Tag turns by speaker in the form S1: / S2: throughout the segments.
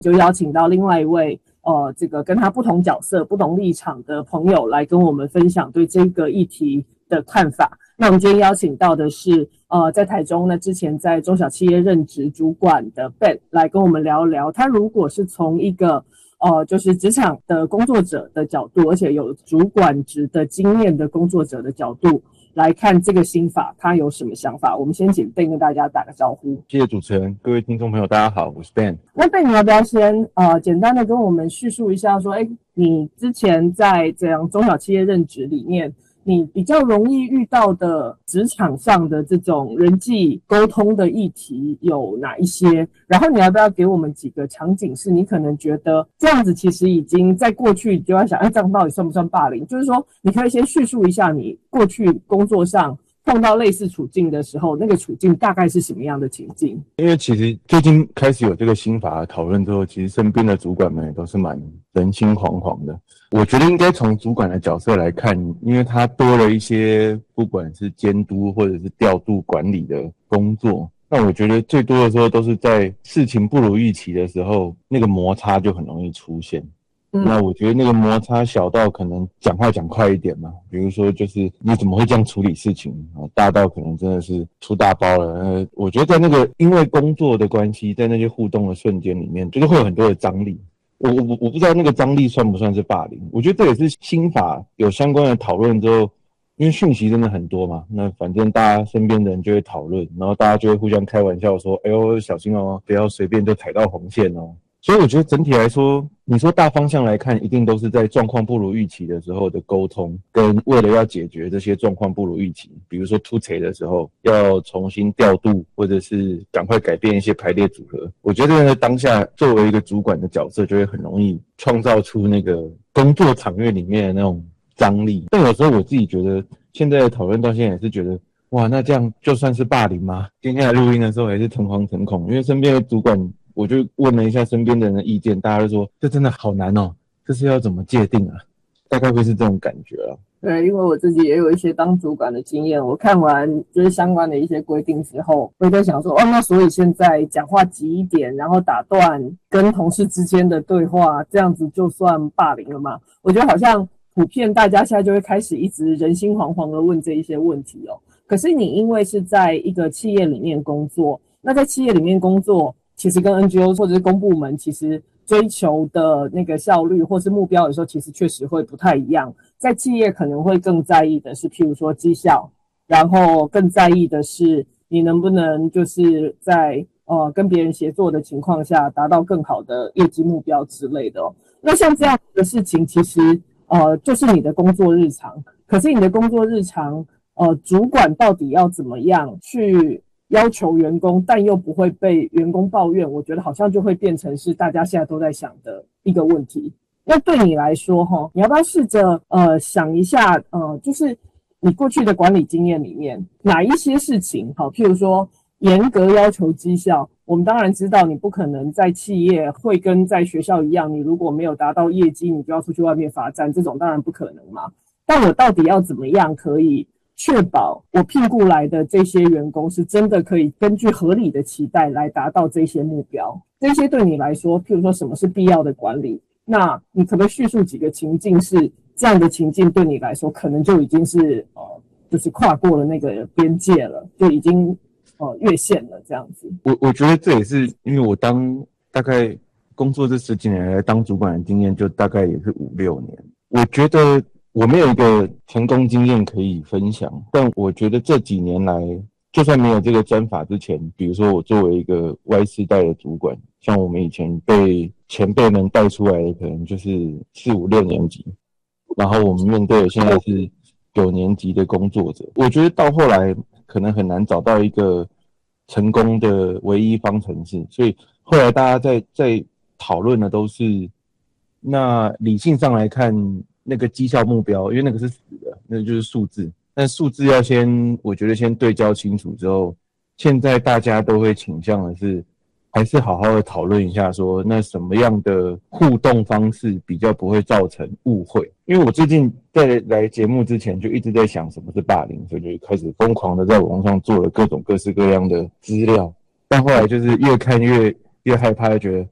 S1: 就邀请到另外一位这个跟他不同角色、不同立场的朋友来跟我们分享对这个议题的看法。那我们今天邀请到的是在台中呢，之前在中小企业任职主管的 Ben 来跟我们聊聊，他如果是从一个就是职场的工作者的角度，而且有主管职的经验的工作者的角度来看这个新法，他有什么想法？我们先请 Ben 跟大家打个招呼。
S2: 谢谢主持人，各位听众朋友，大家好，我是 Ben。
S1: 那 Ben 你要不要先简单的跟我们叙述一下说，你之前在这样中小企业任职里面，你比较容易遇到的职场上的这种人际沟通的议题有哪一些？然后你要不要给我们几个场景，是你可能觉得这样子其实已经在过去就要想，这样到底算不算霸凌？就是说，你可以先叙述一下你过去工作上碰到类似处境的时候，那个处境大概是什么样的情境？
S2: 因为其实最近开始有这个新法的讨论之后，其实身边的主管们也都是蛮人心惶惶的。我觉得应该从主管的角色来看，因为他多了一些不管是监督或者是调度管理的工作，那我觉得最多的时候都是在事情不如预期的时候，那个摩擦就很容易出现。那我觉得那个摩擦小到可能讲话讲快一点嘛，比如说就是你怎么会这样处理事情，大到可能真的是出大包了。我觉得在那个因为工作的关系，在那些互动的瞬间里面，就是会有很多的张力。我不知道那个张力算不算是霸凌。我觉得这也是新法有相关的讨论之后，因为讯息真的很多嘛，那反正大家身边的人就会讨论，然后大家就会互相开玩笑说，哎呦小心哦，不要随便就踩到红线哦。所以我觉得整体来说，你说大方向来看，一定都是在状况不如预期的时候的沟通，跟为了要解决这些状况不如预期，比如说突锤的时候要重新调度，或者是赶快改变一些排列组合。我觉得当下作为一个主管的角色，就会很容易创造出那个工作场域里面的那种张力。但有时候我自己觉得，现在讨论到现在也是觉得，哇，那这样就算是霸凌吗？今天来录音的时候也是诚惶诚恐，因为身边的主管。我就问了一下身边的人的意见，大家都说这真的好难哦，这是要怎么界定啊？大概会是这种感觉啊。
S1: 对，因为我自己也有一些当主管的经验，我看完就是相关的一些规定之后，我在想说，那所以现在讲话急一点，然后打断跟同事之间的对话，这样子就算霸凌了吗？我觉得好像普遍大家现在就会开始一直人心惶惶的问这一些问题哦。可是你因为是在一个企业里面工作，那在企业里面工作，其实跟 NGO 或者是公部门其实追求的那个效率或是目标的时候，其实确实会不太一样。在企业可能会更在意的是譬如说绩效，然后更在意的是你能不能就是在跟别人协作的情况下达到更好的业绩目标之类的哦。那像这样的事情其实就是你的工作日常，可是你的工作日常主管到底要怎么样去要求员工，但又不会被员工抱怨，我觉得好像就会变成是大家现在都在想的一个问题。那对你来说你要不要试着想一下就是你过去的管理经验里面哪一些事情譬如说严格要求绩效，我们当然知道你不可能在企业会跟在学校一样，你如果没有达到业绩你就要出去外面罚站，这种当然不可能嘛。但我到底要怎么样可以确保我聘雇来的这些员工是真的可以根据合理的期待来达到这些目标？这些对你来说，譬如说什么是必要的管理？那你可不可以叙述几个情境，是这样的情境对你来说可能就已经是就是跨过了那个边界了，就已经越线了这样子？
S2: 我觉得这也是因为我大概工作这10几年来当主管的经验就大概也是5、6年，我觉得我没有一个成功经验可以分享，但我觉得这几年来，就算没有这个专法之前，比如说我作为一个 Y 世代的主管，像我们以前被前辈们带出来的，可能就是4、5、6年级，然后我们面对的现在是9年级的工作者，我觉得到后来可能很难找到一个成功的唯一方程式，所以后来大家在讨论的都是，那理性上来看，那个绩效目标，因为那个是死的，那就是数字。但数字要我觉得先对焦清楚之后，现在大家都会倾向的是，还是好好的讨论一下说，那什么样的互动方式比较不会造成误会？因为我最近在来节目之前就一直在想什么是霸凌，所以就开始疯狂的在网上做了各式各样的资料，但后来就是越看越害怕，就觉得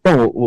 S2: 但我